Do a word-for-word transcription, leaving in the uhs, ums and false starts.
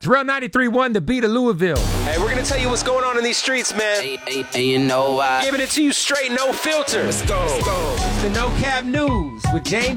Terrell ninety-three point one, the beat of Louisville. Hey, we're going to tell you what's going on in these streets, man. Hey, hey, hey, you know why? Giving it to you straight, no filter. Let's go. Let's go. The No Cap News with James